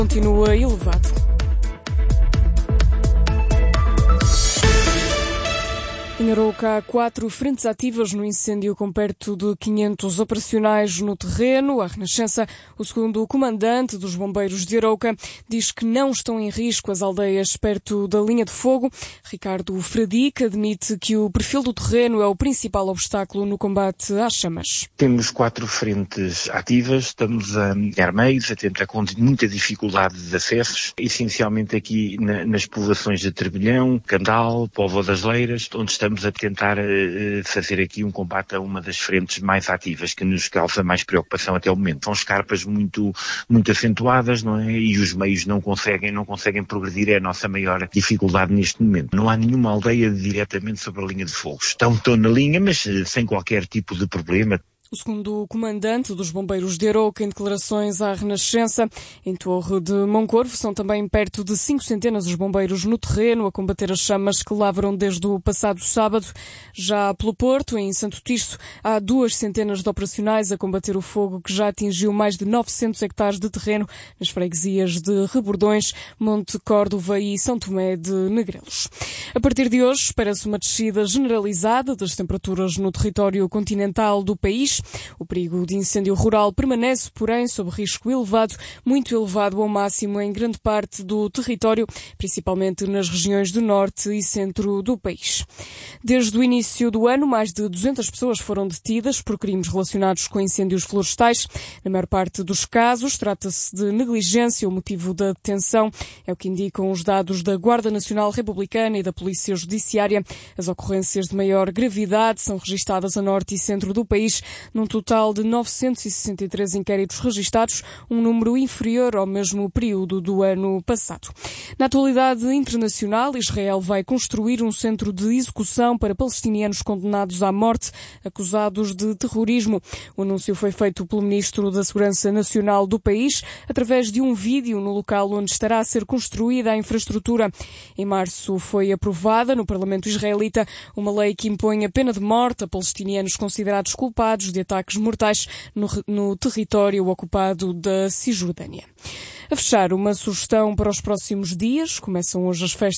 Continua elevado. Em Arouca há 4 frentes ativas no incêndio com perto de 500 operacionais no terreno. A Renascença, o segundo comandante dos bombeiros de Arouca, diz que não estão em risco as aldeias perto da linha de fogo. Ricardo Fradique admite que o perfil do terreno é o principal obstáculo no combate às chamas. Temos 4 frentes ativas, estamos a ganhar meios, a tentar com muita dificuldade de acessos, essencialmente aqui nas povoações de Trebilhão, Candal, Póvoa das Leiras, onde estamos a tentar fazer aqui um combate a uma das frentes mais ativas que nos causa mais preocupação até o momento. São escarpas muito acentuadas, não é? E os meios não conseguem progredir, é a nossa maior dificuldade neste momento. Não há nenhuma aldeia diretamente sobre a linha de fogo. Estão na linha, mas sem qualquer tipo de problema. O segundo comandante dos bombeiros de Arouca, em declarações à Renascença, em Torre de Moncorvo, são também perto de 5 centenas os bombeiros no terreno a combater as chamas que lavram desde o passado sábado. Já pelo Porto, em Santo Tirso, há 2 centenas de operacionais a combater o fogo que já atingiu mais de 900 hectares de terreno nas freguesias de Rebordões, Monte Córdova e São Tomé de Negrelos. A partir de hoje, espera-se uma descida generalizada das temperaturas no território continental do país. O perigo de incêndio rural permanece, porém, sob risco elevado, muito elevado ao máximo em grande parte do território, principalmente nas regiões do norte e centro do país. Desde o início do ano, mais de 200 pessoas foram detidas por crimes relacionados com incêndios florestais. Na maior parte dos casos, trata-se de negligência ou motivo da detenção. É o que indicam os dados da Guarda Nacional Republicana e da Polícia Judiciária. As ocorrências de maior gravidade são registadas a norte e centro do país, num total de 963 inquéritos registados, um número inferior ao mesmo período do ano passado. Na atualidade internacional, Israel vai construir um centro de execução para palestinianos condenados à morte, acusados de terrorismo. O anúncio foi feito pelo Ministro da Segurança Nacional do país, através de um vídeo no local onde estará a ser construída a infraestrutura. Em março foi aprovada no Parlamento israelita uma lei que impõe a pena de morte a palestinianos considerados culpados de ataques mortais no território ocupado da Cisjordânia. A fechar, uma sugestão para os próximos dias. Começam hoje as festas